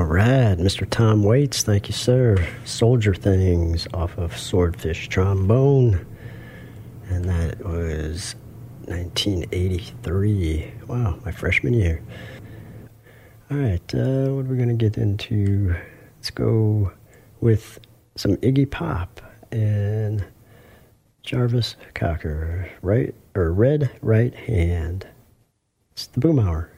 All right, Mr. Tom Waits, thank you, sir. Soldier Things off of Swordfish Trombone. And that was 1983. Wow, my freshman year. All right, what are we going to get into? Let's go with some Iggy Pop and Jarvis Cocker, Red Right Hand. It's the Boom Hour.